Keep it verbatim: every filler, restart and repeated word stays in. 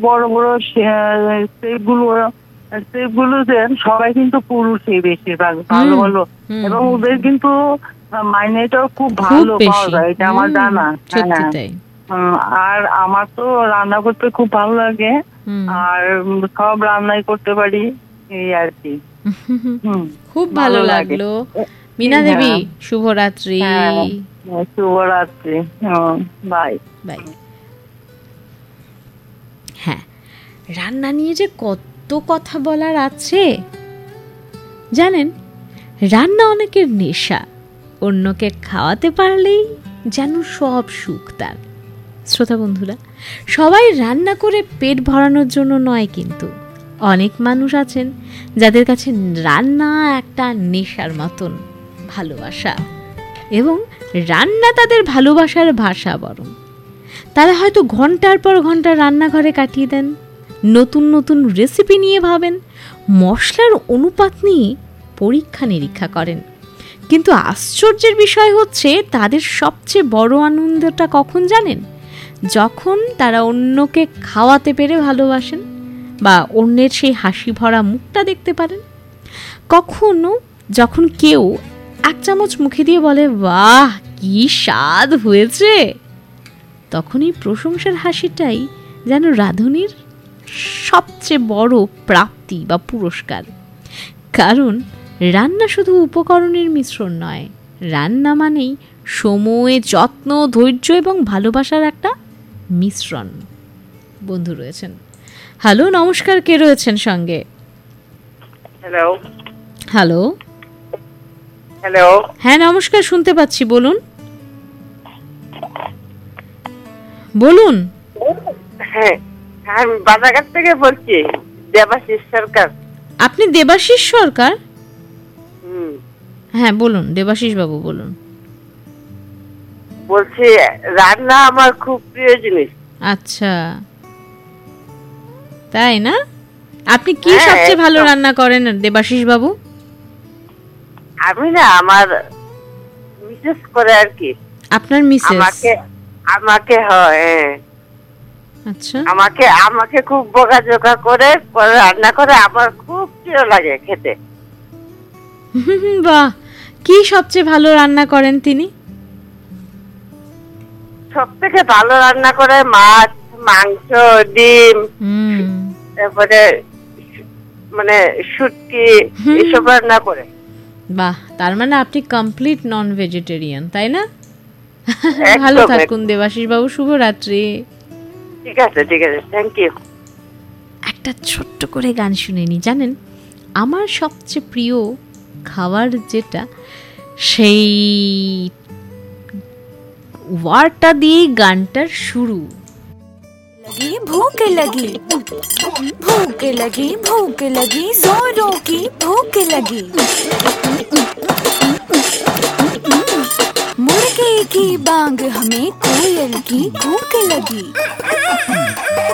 বড় বড় সেগুলো সেগুলো দেন সবাই কিন্তু পুরুষই বেশিরভাগ ভালো ভালো, এবং ওদের কিন্তু মাইনেটাও খুব ভালো পাওয়া যায়, এটা আমার জানা। আর আমার তো রান্না করতে খুব ভালো লাগে, আর সব রান্নাই করতে পারি, এই আর কি। খুব ভালো লাগলো মিনা দেবী, শুভরাত্রি। শুভরাত্রি, বাই বাই। হ্যাঁ, রান্না নিয়ে যে কত কথা বলার আছে জানেন। রান্না অনেকের নেশা, অন্যকে খাওয়াতে পারলেই যেন সব সুখ তার। শ্রোতা বন্ধুরা, সবাই রান্না করে পেট ভরানোর জন্য নয়, কিন্তু অনেক মানুষ আছেন যাদের কাছে রান্না একটা নেশার মতন ভালোবাসা, এবং রান্না তাদের ভালোবাসার ভাষা। বরং তারা হয়তো ঘন্টার পর ঘন্টা রান্নাঘরে কাটিয়ে দেন, নতুন নতুন রেসিপি নিয়ে ভাবেন, মশলার অনুপাত নিয়ে পরীক্ষা নিরীক্ষা করেন। কিন্তু আশ্চর্যের বিষয় হচ্ছে, তাদের সবচেয়ে বড় আনন্দটা কখন জানেন? যখন তারা অন্যকে খাওয়াতে পেরে ভালোবাসেন, বা অন্যের সেই হাসি ভরা মুখটা দেখতে পারেন। কখনো যখন কেউ এক চামচ মুখে দিয়ে বলে, বাহ কি স্বাদ হয়েছে, তখন এই প্রশংসার হাসিটাই যেন রাঁধুনির সবচেয়ে বড় প্রাপ্তি বা পুরস্কার। কারণ রান্না শুধু উপকরণের মিশ্রণ নয়, রান্না মানেই সময়, যত্ন, ধৈর্য এবং ভালোবাসার একটা মিশ্রণ। বন্ধু রয়েছেন। হ্যালো, নমস্কার, কে রয়েছেন সঙ্গে? হ্যালো হ্যালো হ্যালো হ্যাঁ নমস্কার, শুনতে পাচ্ছি, বলুন বলুন। হ্যাঁ, আমি বাজারঘাট থেকে বলছি, দেবাশিস সরকার। আপনি দেবাশিস সরকার? হুম, হ্যাঁ বলুন দেবাশিস বাবু, বলুন। বলছি, রান্না আমার খুব প্রিয় জিনিস। আচ্ছা, তাই না? আপনি কি সবচেয়ে ভালো রান্না করেন দেবাশিস বাবু? আমি না, আমার মিসেস করে আর কি। আপনার মিসেস? আমাকে আমাকে হয়। আচ্ছা, আমাকে আমাকে খুব বকাঝকা করে রান্না করে, আমার খুব প্রিয় লাগে খেতে। বাহ, কি সবচেয়ে ভালো রান্না করেন তিনি? সব থেকে ভালো রান্না করে মাছ, মাংস, ডিম, তারপরে মানে শুটকি, এসব রান্না করে। বাহ, তার মানে আপনি কমপ্লিট নন ভেজিটেরিয়ান, তাই না? ভালো থাকুন দেবাশিস বাবু, শুভরাত্রি। ঠিক আছে, ঠিক আছে, থ্যাংক ইউ। একটা ছোট্ট করে গান শুনে নি। জানেন, আমার সবচেয়ে প্রিয় খাবার যেটা, সেই ওয়ার্ডটা দিয়ে গানটার শুরু। लगी भूख लगी भूख लगी भूख लगी जोरों की भूख लगी, मुर्गे की बांग हमें कोयल की भूख लगी।